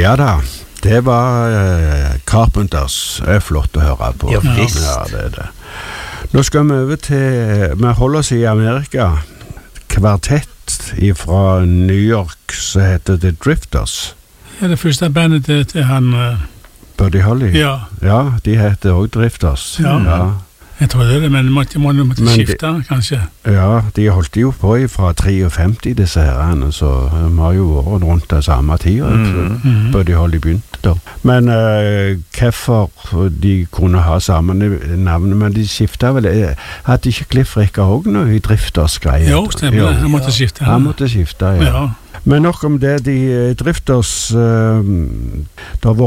Ja da, det var Carpenters. Det er flott å høre på. Ja, visst. Ja, det er det. Nå skal vi over til, vi holder oss i Amerika, kvartett fra New York som heter The Drifters. Ja, det første bandet til han... Buddy Holly? Ja. Ja, de heter også Drifters. Ja. Jeg tror det, men måtte skifte, kanskje. Ja, de holdt jo på fra 53, disse herrene, så de har jo vært rundt det samme tiden, Buddy Holly begynte da. Men hvorfor de kunne ha samme navn, men de skiftet vel, hadde ikke Cliff Ricker også noe i Drifters-greier? Jo, stemmer det, han måtte skifte. Han måtte skifte, ja. Men nok om det, de Drifters, det har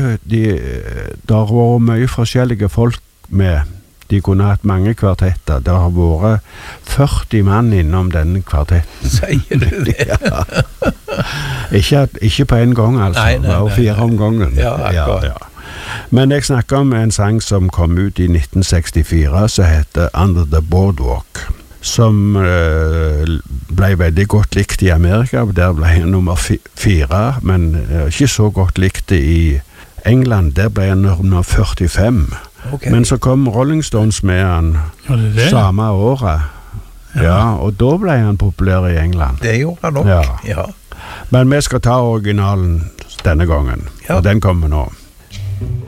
vært mye forskjellige folk med. De kunne hatt mange kvartetter. Det har vært 40 mann innom denne kvartetten. Sier du det? Ja. Ikke på en gang, altså. Nei, det var 4 om gangen. Ja, akkurat. Ja. Men jeg snakker om en sang som kom ut i 1964, som heter Under the Boardwalk, som ble veldig godt likt i Amerika. Der ble han nummer 4, men ikke så godt likt i England. Der ble han nummer 45. Okay. Men så kom Rolling Stones med han samme året. Ja, og da ble han populær i England. Det gjorde han nok, ja. Men vi skal ta originalen denne gangen, og den kommer nå.